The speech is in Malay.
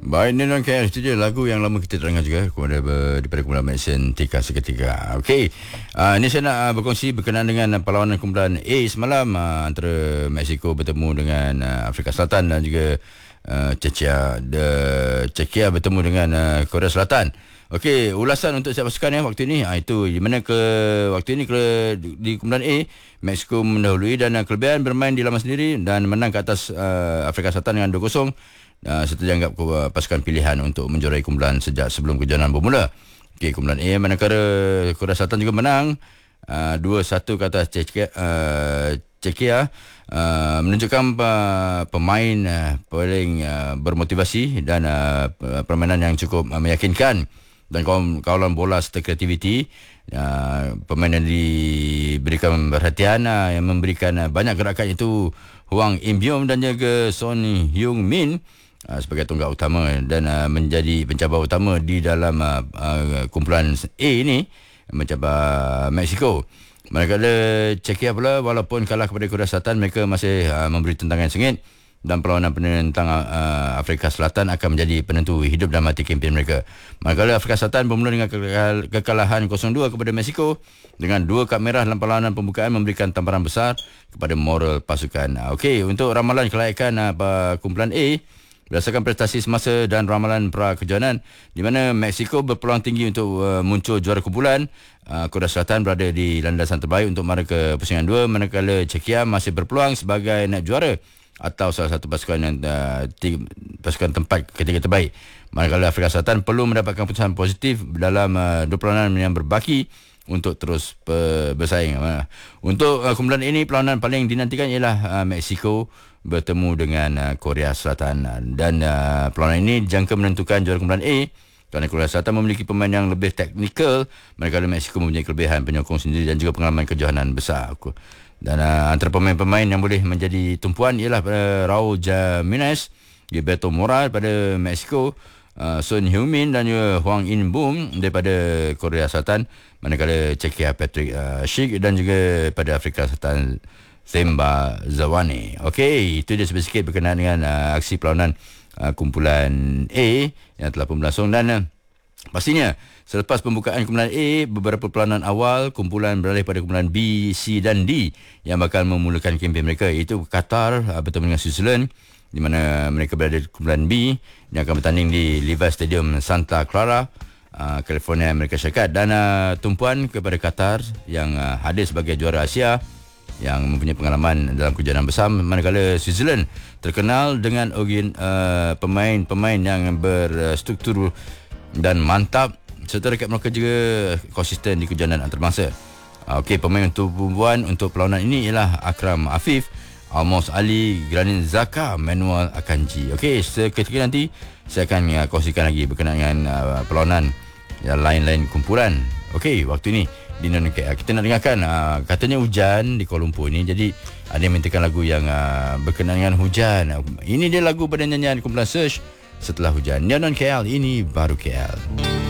Baik, ni non KL itu je lagu yang lama kita dengar juga daripada kumpulan Mason Tika Seketika. Okey, ni saya nak berkongsi berkenaan dengan perlawanan kumpulan A semalam antara Mexico bertemu dengan Afrika Selatan dan juga Czechia bertemu dengan Korea Selatan. Okey, ulasan untuk setiap pasukan waktu ini itu di mana waktu ini di kumpulan A Mexico mendahului dan kelebihan bermain di laman sendiri dan menang ke atas Afrika Selatan dengan 2-0. Serta dianggap pasukan pilihan untuk menjuarai kumpulan sejak sebelum kejohanan bermula. Okey, kumpulan A manakala Korea Selatan juga menang 2-1 ke atas Czechia, menunjukkan pemain paling bermotivasi dan permainan yang cukup meyakinkan dan kawalan bola serta kreativiti. Pemain yang diberikan perhatian yang memberikan banyak gerakan itu Hwang In-byum dan juga Son Heung-min sebagai tonggak utama dan menjadi pencabar utama di dalam kumpulan A ini, mencabar Mexico. Manakala Czechia pula walaupun kalah kepada Korea Selatan, mereka masih memberi tentangan sengit dan perlawanan penentang Afrika Selatan akan menjadi penentu hidup dan mati kempen mereka. Manakala Afrika Selatan bermula dengan kekalahan 0-2 kepada Mexico dengan 2 kad merah dalam perlawanan pembukaan memberikan tamparan besar kepada moral pasukan. Okey, untuk ramalan kelayakan kumpulan A berdasarkan prestasi semasa dan ramalan pra-kejohanan, di mana Mexico berpeluang tinggi untuk muncul juara kumpulan. Korea Selatan berada di landasan terbaik untuk mara ke pusingan 2, manakala Czechia masih berpeluang sebagai nak juara atau salah satu pasukan yang pasukan tempat ketiga terbaik. Manakala Afrika Selatan perlu mendapatkan keputusan positif dalam 2 perlawanan yang berbaki untuk terus bersaing. Untuk kumpulan ini, perlawanan paling dinantikan ialah Mexico bertemu dengan Korea Selatan dan perlawanan ini dijangka menentukan juara kumpulan A kerana Korea Selatan memiliki pemain yang lebih teknikal, manakala Mexico mempunyai kelebihan penyokong sendiri dan juga pengalaman kejohanan besar. Dan antara pemain-pemain yang boleh menjadi tumpuan ialah Raul Jimenez, Gilberto Mora pada Mexico, Son Heung-min dan juga Hwang In-byum daripada Korea Selatan, manakala Czechia Patrick Schick dan juga pada Afrika Selatan Themba Zwane. Okey, itu dia sedikit berkenaan dengan aksi perlawanan kumpulan A yang telah pun berlangsung. Dan pastinya selepas pembukaan kumpulan A, beberapa perlawanan awal kumpulan beralih pada kumpulan B, C dan D yang bakal memulakan kempen mereka, iaitu Qatar bertemu dengan Switzerland, di mana mereka berada di kumpulan B yang akan bertanding di Levi's Stadium Santa Clara, California, Amerika Syarikat. Dan tumpuan kepada Qatar yang hadir sebagai juara Asia yang mempunyai pengalaman dalam kejohanan besar, manakala Switzerland terkenal dengan pemain-pemain yang berstruktur dan mantap serta rekod mereka juga konsisten di kejohanan antarabangsa. Okey, pemain tumpuan untuk perlawanan ini ialah Akram Afif, Almos Ali, Granit Xhaka, Manuel Akanji. Okey, seketika nanti saya akan kongsikan lagi berkenaan dengan perlawanan yang lain-lain kumpulan. Okey, waktu ini di Indonesia kita nak dengarkan katanya hujan di Kuala Lumpur ni, jadi ada yang mintakan lagu yang berkenaan dengan hujan. Ini dia lagu pada nyanyian kumpulan Search, Setelah Hujan. Neon KL, ini baru KL.